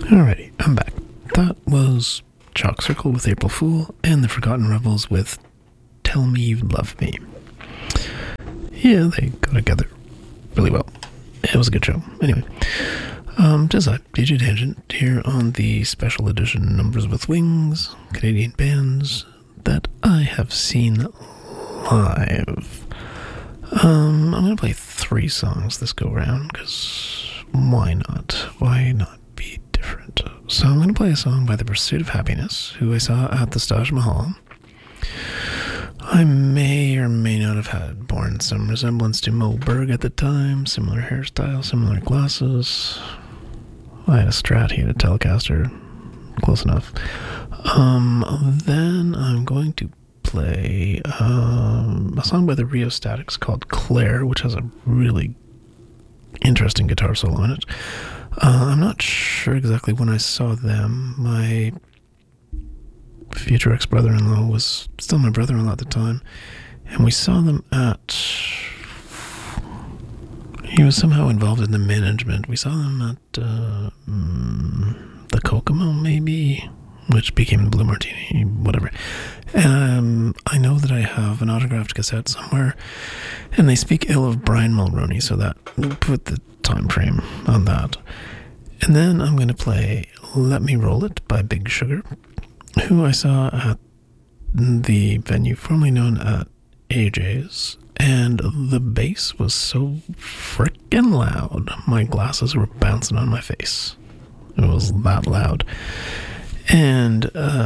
Alrighty, I'm back. That was Chalk Circle with April Fool and the Forgotten Rebels with Tell Me You Love Me. Yeah, they go together really well. It was a good show. Anyway, just a DJ Tangent here on the special edition Numbers with Wings, Canadian bands that I have seen live. I'm going to play 3 songs this go round, because why not? Why not be different? So I'm going to play a song by The Pursuit of Happiness, who I saw at the Taj Mahal. I may or may not have had borne some resemblance to Mo Berg at the time, similar hairstyle, similar glasses. I had a Strat, he had a Telecaster, close enough. Then I'm going to play a song by the Rheostatics called Claire, which has a really interesting guitar solo in it. I'm not sure exactly when I saw them. My future ex-brother-in-law was still my brother-in-law at the time, and we saw them at... He was somehow involved in the management. We saw them at the Kokomo, maybe, which became the Blue Martini, whatever. And I know that I have an autographed cassette somewhere, and they speak ill of Brian Mulroney, so that put the time frame on that. And then I'm going to play Let Me Roll It by Big Sugar, who I saw at the venue formerly known as AJ's, and the bass was so frickin' loud, my glasses were bouncing on my face. It was that loud. And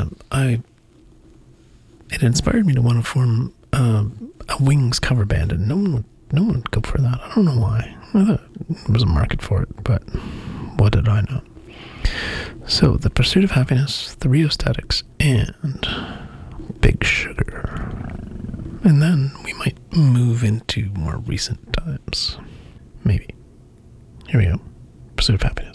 it inspired me to want to form a Wings cover band, and no one would go for that. I don't know why. I thought there was a market for it, but what did I know? So, The Pursuit of Happiness, the Rheostatics, and Big Sugar. And then we might move into more recent times. Maybe. Here we go. Pursuit of Happiness.